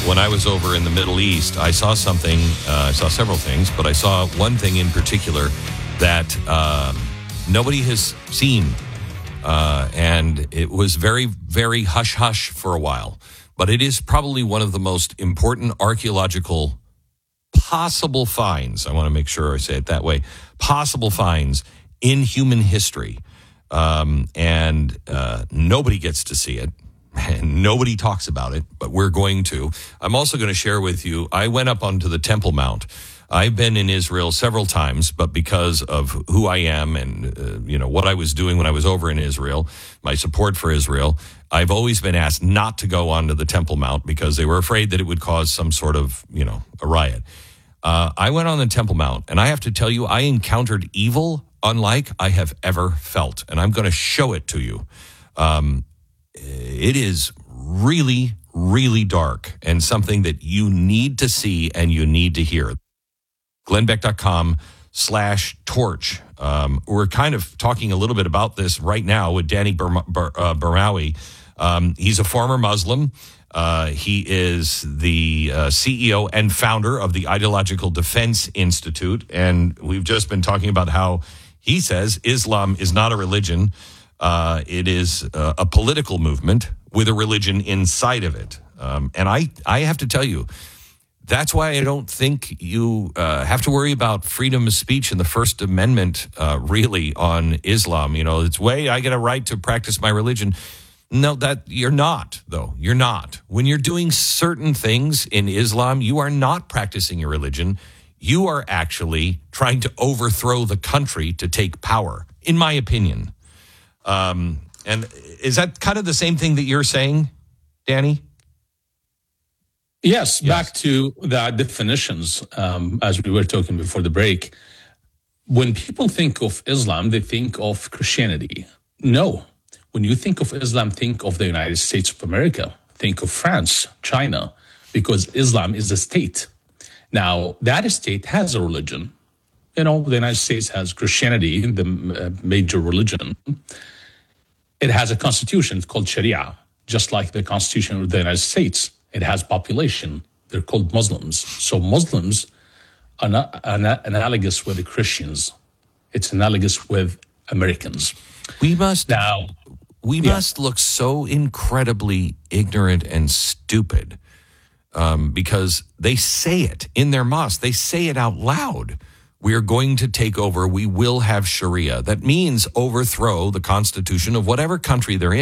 when I was over in the Middle East, I saw something, I saw several things, but I saw one thing in particular that nobody has seen. And it was very, very hush-hush for a while. But it is probably one of the most important archaeological possible finds. I want to make sure I say it that way. Possible finds in human history. And nobody gets to see it. And nobody talks about it, but we're going to. I'm also going to share with you, I went up onto the Temple Mount. I've been in Israel several times, but because of who I am and, what I was doing when I was over in Israel, my support for Israel, I've always been asked not to go onto the Temple Mount because they were afraid that it would cause some sort of, a riot. I went on the Temple Mount, and I have to tell you, I encountered evil unlike I have ever felt, and I'm going to show it to you. It is really, really dark and something that you need to see and you need to hear. glennbeck.com/torch. We're kind of talking a little bit about this right now with Danny Barawi. He's a former Muslim. He is the CEO and founder of the Ideological Defense Institute. And we've just been talking about how he says Islam is not a religion. It is a political movement with a religion inside of it. And I have to tell you, that's why I don't think you have to worry about freedom of speech and the First Amendment really on Islam. It's I get a right to practice my religion. No, that you're not, though. You're not. When you're doing certain things in Islam, you are not practicing your religion. You are actually trying to overthrow the country to take power, in my opinion. And is that kind of the same thing that you're saying, Danny? Yes. Back to the definitions, as we were talking before the break. When people think of Islam, they think of Christianity. No. When you think of Islam, think of the United States of America. Think of France, China, because Islam is a state. Now, that state has a religion. The United States has Christianity, the major religion. It has a constitution called Sharia, just like the Constitution of the United States. It has population. They're called Muslims. So Muslims are not analogous with the Christians. It's analogous with Americans. We must look so incredibly ignorant and stupid because they say it in their mosque. They say it out loud. We are going to take over. We will have Sharia. That means overthrow the constitution of whatever country they're in.